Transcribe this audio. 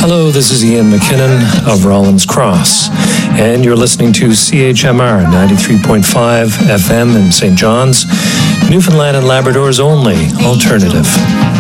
Hello, this is Ian McKinnon of Rollins Cross, and you're listening to CHMR 93.5 FM in St. John's, Newfoundland and Labrador's only alternative.